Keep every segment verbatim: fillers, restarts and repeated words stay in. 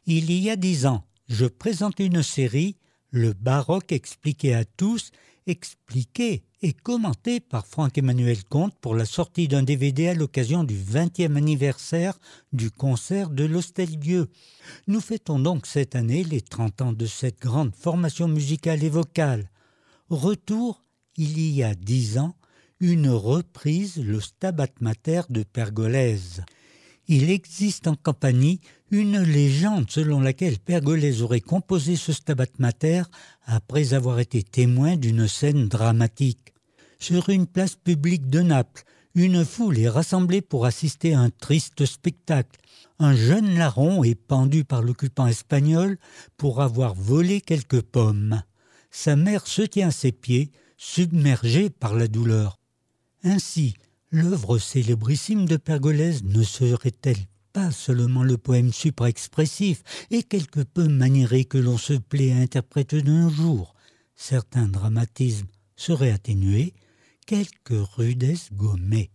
Il y a dix ans, je présentais une série, Le baroque expliqué à tous, expliqué et commenté par Franck-Emmanuel Comte pour la sortie d'un D V D à l'occasion du vingtième anniversaire du concert de l'Hostel-Dieu. Nous fêtons donc cette année les trente ans de cette grande formation musicale et vocale. Retour, il y a dix ans, une reprise, le Stabat Mater de Pergolèse. Il existe en Campanie une légende selon laquelle Pergolèse aurait composé ce Stabat Mater après avoir été témoin d'une scène dramatique. Sur une place publique de Naples, une foule est rassemblée pour assister à un triste spectacle. Un jeune larron est pendu par l'occupant espagnol pour avoir volé quelques pommes. Sa mère se tient à ses pieds, submergée par la douleur. Ainsi, l'œuvre célébrissime de Pergolèse ne serait-elle pas seulement le poème supraexpressif et quelque peu maniéré que l'on se plaît à interpréter de nos jours? Certains dramatismes seraient atténués, quelques rudesses gommées.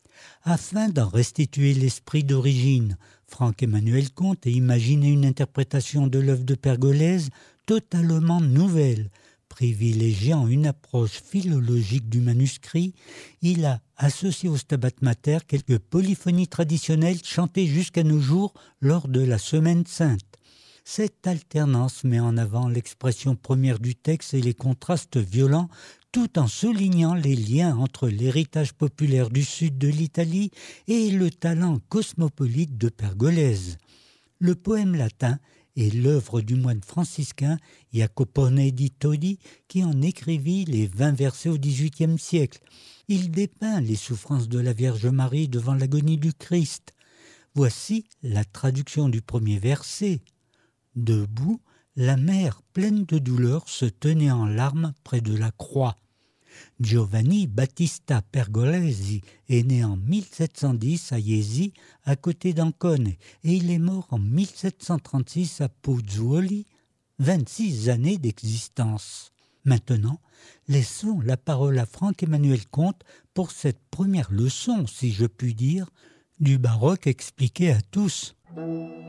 Afin d'en restituer l'esprit d'origine, Franck-Emmanuel Comte a imaginé une interprétation de l'œuvre de Pergolèse totalement nouvelle. Privilégiant une approche philologique du manuscrit, il a associé au Stabat Mater quelques polyphonies traditionnelles chantées jusqu'à nos jours lors de la Semaine Sainte. Cette alternance met en avant l'expression première du texte et les contrastes violents, tout en soulignant les liens entre l'héritage populaire du sud de l'Italie et le talent cosmopolite de Pergolèse. Le poème latin est l'œuvre du moine franciscain Jacopone di Todi qui en écrivit les vingt versets au dix-huitième siècle. Il dépeint les souffrances de la Vierge Marie devant l'agonie du Christ. Voici la traduction du premier verset. Debout, la mère pleine de douleur se tenait en larmes près de la croix. Giovanni Battista Pergolesi est né en mille sept cent dix à Jesi, à côté d'Ancone, et il est mort en mille sept cent trente-six à Pozzuoli, vingt-six années d'existence. Maintenant, laissons la parole à Franck-Emmanuel Comte pour cette première leçon, si je puis dire, du baroque expliqué à tous.